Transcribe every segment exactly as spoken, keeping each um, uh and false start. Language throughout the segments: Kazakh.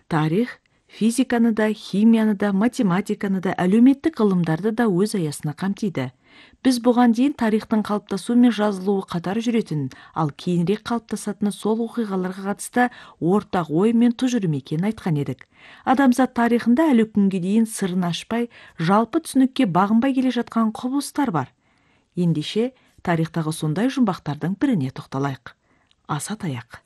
Тарих, физиканы да, химияны да, математиканы да, әлеуметтік ғылымдарды да өз аясына қамтиды. Біз бұған дейін тарихтың қалыптасуы мен жазылуы қатар жүретін, ал кейінірек қалыптасатыны сол оқиғаларға қатысты ортақ ой мен тұжырым екенін айтқан едік. Адамзат тарихында әлі күнге дейін сырын ашпай, жалпы түсінікке бағынбай келе жатқан құбылыстар бар. Ендеше тарихтағы сондай жұмбақтардың біріне тоқталайық. Аса таяқ.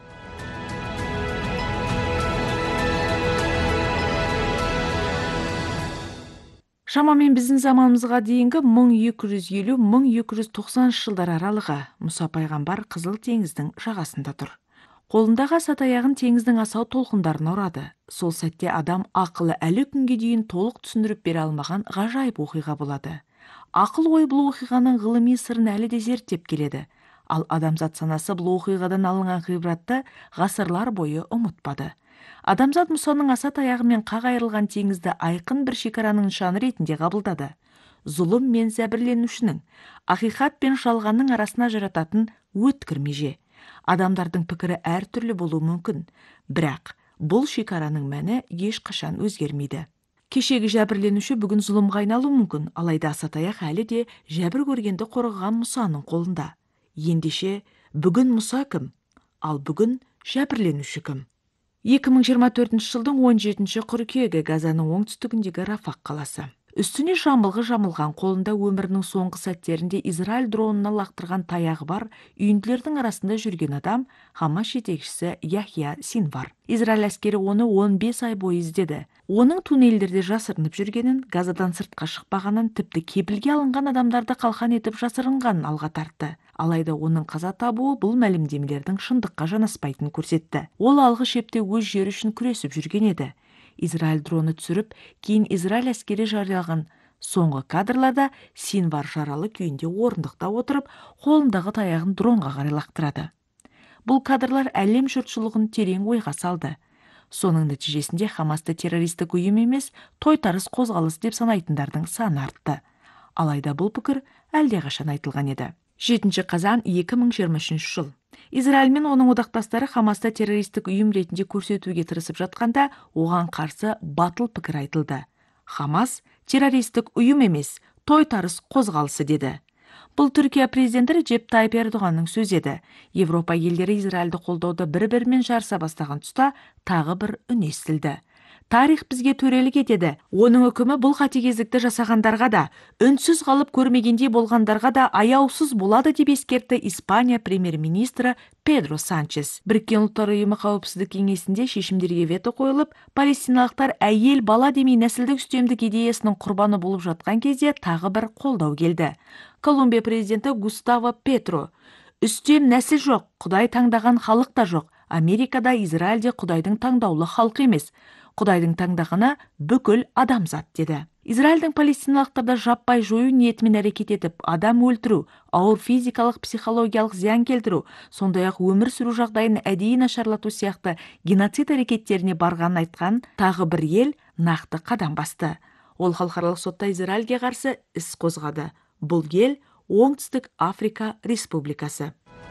Шамамен біздің заманымызға дейінгі мың екі жүз елу - мың екі жүз тоқсаныншы жылдар аралығы Мұса пайғамбар Қызыл теңіздің жағасында тұр. Қолындағы аса таяғын теңіздің асау толқындарына ұрады. Сол сәтте адам ақылы әлі күнге дейін толық түсіндіріп бере алмаған ғажайып оқиға болады. Ақыл ой бұл оқиғаның ғылыми сырын әлі де зерттеп келеді. Ал адамзат санасы бұл оқиғадан алынған ғибратты ғасырлар бойы ұмытпады. Адамзат Мұсаның аса таяғымен қақ айырылған теңізді айқын бір шекараның нышаны ретінде қабылдады. Зұлым мен зәбірленушінің, ақиқат пен жалғанның арасына жарататын өткір меже. Адамдардың пікірі әртүрлі болуы мүмкін, бірақ бұл шекараның мәні ешқашан өзгермейді. Кешегі жәбірленуші бүгін зұлымға айналуы мүмкін, алайда аса таяқ әлі де жәбір көргенді қорғаған Мұсаның қолында. Ендеше бүгін Мұса кім, ал бүгін жәбірленуші кім? екі мың жиырма төртінші жылдың он жетінші қыркүйегі Газаның оңтүстігіндегі Рафақ қаласы. Үстіне жамылғы жамылған, қолында өмірінің соңғы сәттерінде Израиль дронына лақтырған таяғы бар үйінділердің арасында жүрген адам Хамас жетекшісі Яхия Синвар. Израиль әскері оны он бес ай бойы іздеді. Оның туннельдерде жасырынып жүргенін, Газадан сыртқа шықпағанын, тіпті кепілге алынған адамдарды қалқан етіп жасырынғанын алға тартты. Алайда оның қаза табуы бұл мәлімдемелердің шындыққа жанаспайтынын көрсетті. Ол алғы шепте өз жері үшін күресіп жүрген еді. Израиль дроны түсіріп, кейін Израиль әскері жариялаған соңғы кадрларда Синвар жаралы күйінде орындықта отырып, қолындағы таяғын дронға қарай лақтырады. Бұл кадрлар әлем жұртшылығын терең ойға салды. Соның нәтижесінде Хамасты террористік ұйым емес, тойтарыс қозғалыс деп санайтындардың саны артты. Алайда бұл пікір әлдеқашан айтылған еді. жетінші қазан екі мың жиырма үшінші жыл. Израиль мен оның одақтастары Хамасты террористік ұйым ретінде көрсетуге тырысып жатқанда, оған қарсы батыл пікір айтылды. Хамас террористік ұйым емес, тойтарыс қозғалысы деді. Бұл Түркия президенті Реджеп Тайып Ердоғанның сөзі еді. Европа елдері Израильді қолдауды бір-бірімен жарыса бастаған тұста тағы бір үн естілді. Тарих бізге төрелік етеді. Оның үкімі бұл қатыгездікті жасағандарға да, үнсіз қалып көрмегендей болғандарға да аяусыз болады деп ескертті Испания премьер-министрі Педро Санчес. Біріккен ұлттар ұйымы қауіпсіздік кеңесінде шешімдерге вето қойылып, палестиналықтар әйел бала демей нәсілдік үстемдік идеясының құрбаны болып жатқан кезде тағы бір қолдау келді. Колумбия президенті Густаво Петро: "Үстем нәсіл жоқ, Құдай таңдаған халық та жоқ. Америкада, Израильде Құдайдың таңдаулы халқы емес. Құдайдың таңдағаны бүкіл адамзат" деді. Израильдің палестиналықтарды жаппай жою ниетімен әрекет етіп, адам өлтіру, ауыр физикалық, психологиялық зиян келтіру, сондай-ақ өмір сүру жағдайын әдейі нашарлату сияқты геноцид әрекеттеріне барғанын айтқан тағы бір ел нақты қадам басты. Ол халықаралық сотта Израильге қарсы іс қозғады. Бұл ел Оңтүстік Африка Республикасы.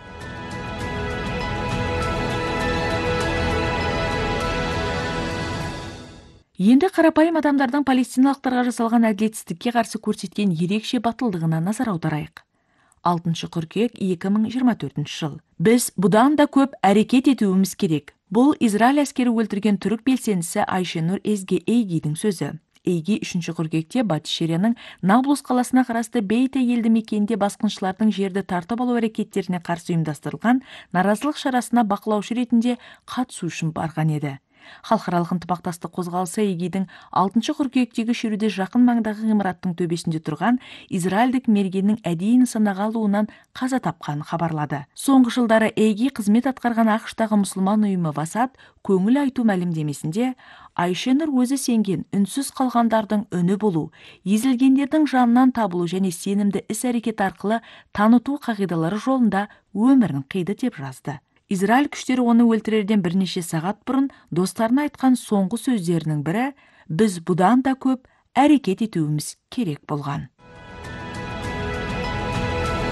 Енді қарапайым адамдардың палестиналықтарға жасалған әділетсіздікке қарсы көрсеткен ерекше батылдығына назар аударайық. алтыншы қыркүйек екі мың жиырма төртінші жыл. Біз бұдан да көп әрекет етуіміз керек. Бұл Израиль әскері өлтірген түрік белсендісі Айшенур Ezgi Eygi'дің сөзі. Eygi үшінші қыркүйекте Батыс Сирияның Наблус қаласына қарасты Бейте елді мекенінде басқыншылардың жерді тартып алу әрекеттеріне қарсы ұйымдастырылған наразылық шарасына бақылаушы ретінде қатысу үшін барған еді. Халықаралық ынтымақтастық қозғалысы Eygi'дің алтыншы қыркүйектегі шеруде жақын маңдағы ғимараттың төбесінде тұрған израильдік мергеннің әдейі нысанаға алуынан қаза тапқанын хабарлады. Соңғы жылдары Eygi қызмет атқарған ақш-тағы мұсылман ұйымы Васат көңіл айту мәлімдемесінде Айшенур өзі сенген үнсіз қалғандардың үні болу, езілгендердің жанынан табылу және сенімді іс-әрекет арқылы таныту қағидалары жолында өмірін қиды деп жазды. Израиль күштері оны өлтірерден бірнеше сағат бұрын достарына айтқан соңғы сөздерінің бірі: "Біз бұдан да көп әрекет етуіміз керек болған."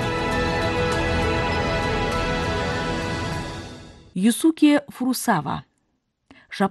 Юсуке Фурусава.